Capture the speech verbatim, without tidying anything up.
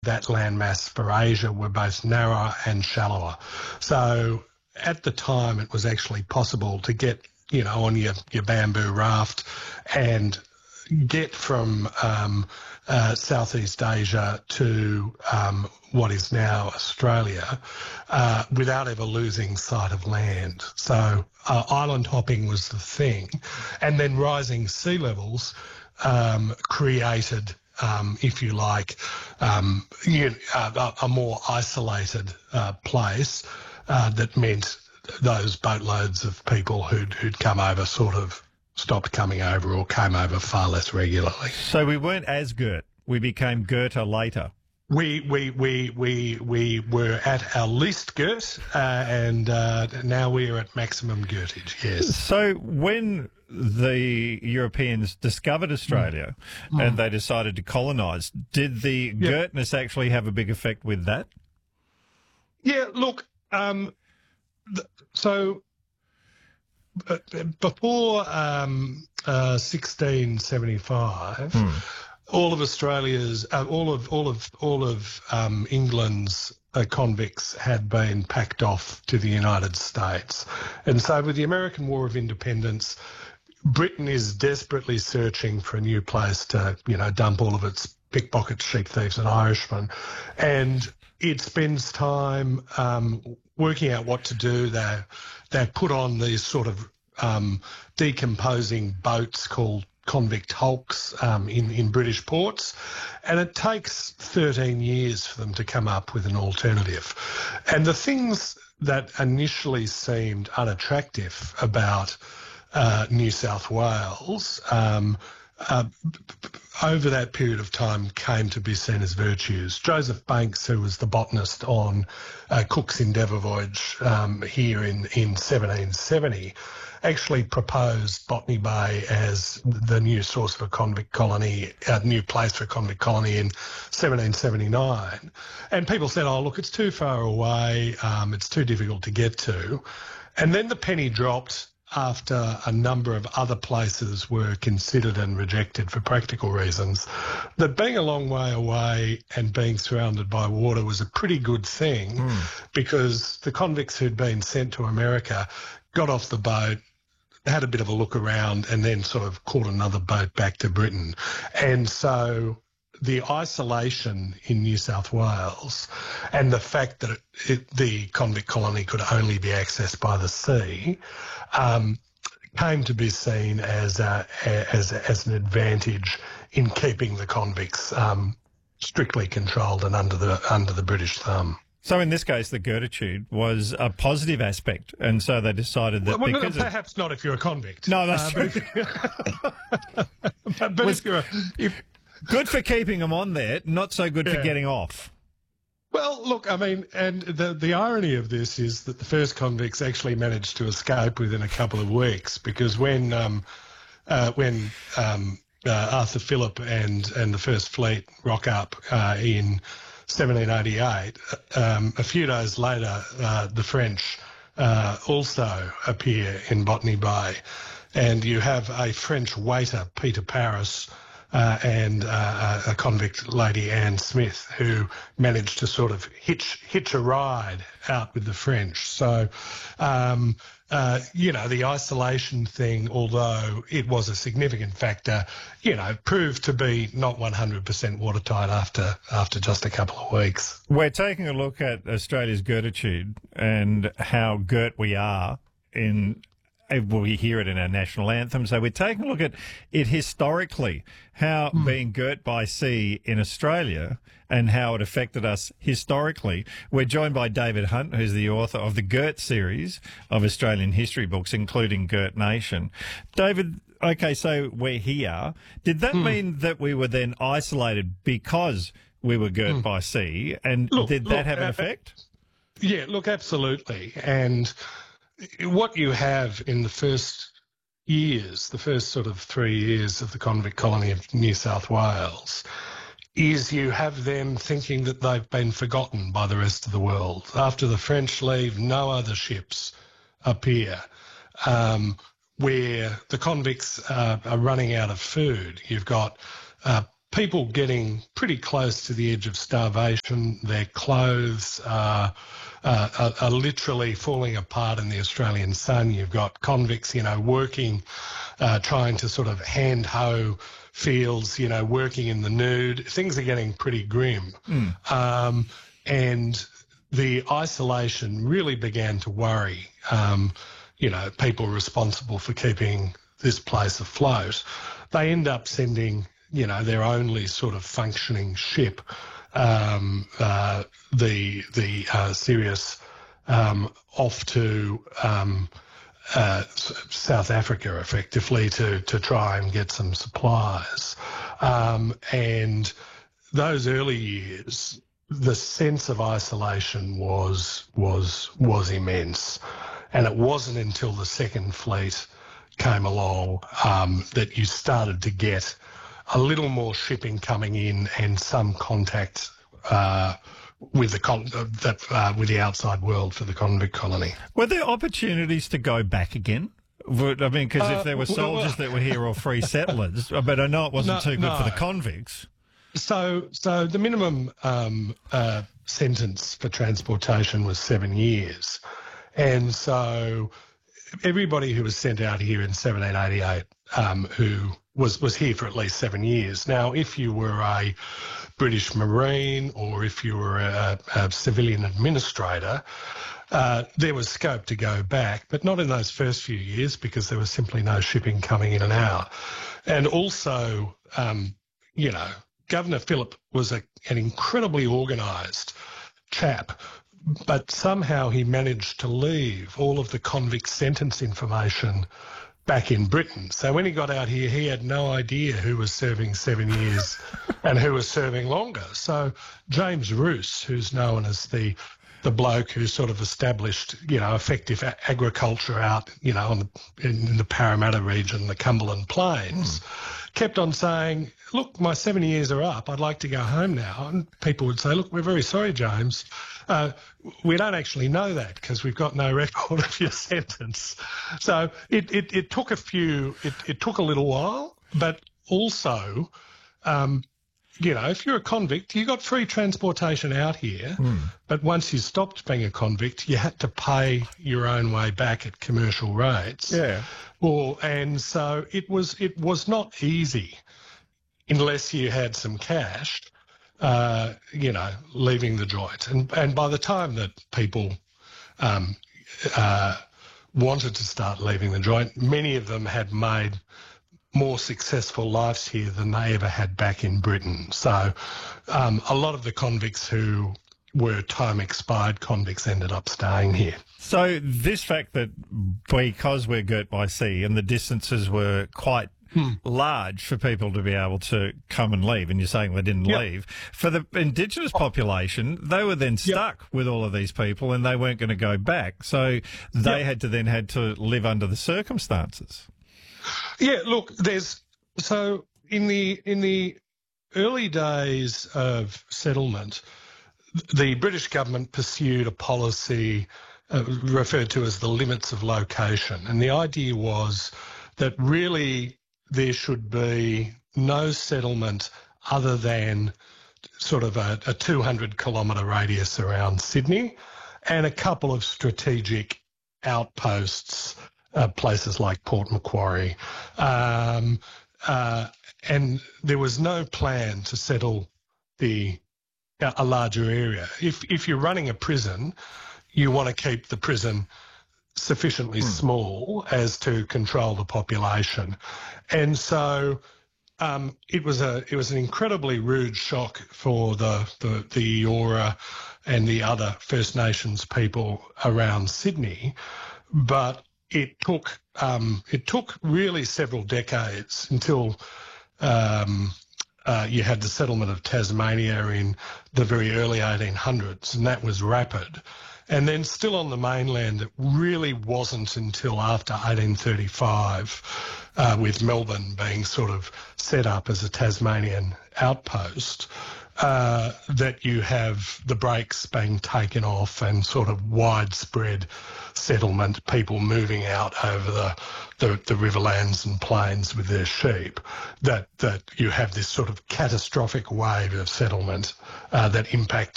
that landmass for Asia were both narrower and shallower. So at the time, it was actually possible to get, you know, on your, your bamboo raft and get from um, uh, Southeast Asia to um, what is now Australia uh, without ever losing sight of land. So uh, island hopping was the thing. And then rising sea levels um, created, um, if you like, um, you, uh, a more isolated uh, place uh, that meant those boatloads of people who'd, who'd come over sort of stopped coming over or came over far less regularly. So we weren't as girt. We became girter later. We we we we we were at our least girt, uh, and uh, now we are at maximum girtage. Yes. So when the Europeans discovered Australia mm. and they decided to colonise, did the yeah. girtness actually have a big effect with that? Yeah. Look. Um, th- so. Before um, uh, sixteen seventy-five, hmm. all of Australia's, uh, all of all of all of um, England's uh, convicts had been packed off to the United States, and so with the American War of Independence, Britain is desperately searching for a new place to, you know, dump all of its pickpockets, sheep thieves, and Irishmen, and it spends time um, working out what to do. They they put on these sort of um, decomposing boats called convict hulks um, in in British ports, and it takes thirteen years for them to come up with an alternative. And the things that initially seemed unattractive about uh, New South Wales, um, Uh, over that period of time came to be seen as virtues. Joseph Banks, who was the botanist on uh, Cook's Endeavour voyage um, here in, in seventeen seventy, actually proposed Botany Bay as the new source of a convict colony, a new place for a convict colony in seventeen seventy-nine. And people said, oh, look, it's too far away, um, it's too difficult to get to. And then the penny dropped after a number of other places were considered and rejected for practical reasons, that being a long way away and being surrounded by water was a pretty good thing mm. because the convicts who'd been sent to America got off the boat, had a bit of a look around and then sort of caught another boat back to Britain. And so the isolation in New South Wales and the fact that it, it, the convict colony could only be accessed by the sea um, came to be seen as a, as as an advantage in keeping the convicts um, strictly controlled and under the under the British thumb. So in this case, the girtitude was a positive aspect, and so they decided that well, because no, perhaps of... not if you're a convict. No, that's uh, true. But, but, but was, if you're a, if, good for keeping them on there, not so good yeah. for getting off. Well, look, I mean, and the the irony of this is that the first convicts actually managed to escape within a couple of weeks, because when um, uh, when um, uh, Arthur Phillip and and the First Fleet rock up uh, in seventeen eighty-eight, um, a few days later, uh, the French uh, also appear in Botany Bay, and you have a French waiter, Peter Paris, Uh, and uh, a convict lady, Anne Smith, who managed to sort of hitch hitch a ride out with the French. So, um, uh, you know, the isolation thing, although it was a significant factor, you know, proved to be not one hundred percent watertight after after just a couple of weeks. We're taking a look at Australia's girtitude and how girt we are in. Well, we hear it in our national anthem. So we're taking a look at it historically, how mm. being girt by sea in Australia and how it affected us historically. We're joined by David Hunt, who's the author of the Girt series of Australian history books, including Girt Nation. David, okay, so we're here. Did that mm. mean that we were then isolated because we were girt mm. by sea? And look, did that look, have an uh, effect? Yeah, look, absolutely. And what you have in the first years, the first sort of three years of the convict colony of New South Wales, is you have them thinking that they've been forgotten by the rest of the world. After the French leave, no other ships appear. Um, where the convicts uh, are running out of food, you've got uh, people getting pretty close to the edge of starvation. Their clothes are, uh, are, are literally falling apart in the Australian sun. You've got convicts, you know, working, uh, trying to sort of hand hoe fields, you know, working in the nude. Things are getting pretty grim. Mm. Um, and the isolation really began to worry, um, you know, people responsible for keeping this place afloat. They end up sending, you know, their only sort of functioning ship, um, uh, the the uh, Sirius, um, off to um, uh, South Africa, effectively, to to try and get some supplies. Um, and those early years, the sense of isolation was was was immense, and it wasn't until the second fleet came along um, that you started to get a little more shipping coming in and some contact uh, with the con- uh, that uh, with the outside world for the convict colony. Were there opportunities to go back again? Would, I mean, because uh, if there were soldiers well, that were here or free settlers, but I know it wasn't no, too good no. for the convicts. So, so the minimum um, uh, sentence for transportation was seven years, and so everybody who was sent out here in seventeen eighty-eight, um, who was was here for at least seven years. Now, if you were a British Marine or if you were a, a civilian administrator, uh, there was scope to go back, but not in those first few years because there was simply no shipping coming in and out. And also, um, you know, Governor Phillip was a, an incredibly organised chap, but somehow he managed to leave all of the convict sentence information back in Britain. So when he got out here, he had no idea who was serving seven years and who was serving longer. So James Roos, who's known as the the bloke who sort of established, you know, effective a- agriculture out, you know, on the, in, in the Parramatta region, the Cumberland Plains, mm. kept on saying, look, my seven years are up. I'd like to go home now. And people would say, look, we're very sorry, James. Uh, we don't actually know that because we've got no record of your sentence. So it, it, it took a few, it, it took a little while, but also, um, you know, if you're a convict, you got free transportation out here, mm. but once you stopped being a convict, you had to pay your own way back at commercial rates. Yeah. Or, and so it was, it was not easy unless you had some cash, uh, you know, leaving the joint. And and by the time that people um, uh, wanted to start leaving the joint, many of them had made more successful lives here than they ever had back in Britain. So um, a lot of the convicts who were time expired convicts ended up staying here. So this fact that because we're girt by sea and the distances were quite Hmm. large for people to be able to come and leave, and you're saying they didn't yep. leave. For the Indigenous population, they were then stuck yep. with all of these people and they weren't going to go back. So they yep. had to then had to live under the circumstances. Yeah, look, there's so in the in the early days of settlement, the British government pursued a policy uh, referred to as the limits of location. And the idea was that really there should be no settlement other than sort of a, a two hundred kilometre radius around Sydney and a couple of strategic outposts, uh, places like Port Macquarie. Um, uh, and there was no plan to settle the a larger area. If if you're running a prison, you want to keep the prison sufficiently mm. small as to control the population. And so um, it was a it was an incredibly rude shock for the, the, the Eora and the other First Nations people around Sydney, but it took um, it took really several decades until um, uh, you had the settlement of Tasmania in the very early eighteen hundreds, and that was rapid. And then still on the mainland, it really wasn't until after eighteen thirty-five, uh, with Melbourne being sort of set up as a Tasmanian outpost, uh, that you have the brakes being taken off and sort of widespread settlement, people moving out over the, the, the riverlands and plains with their sheep, that, that you have this sort of catastrophic wave of settlement uh, that impacted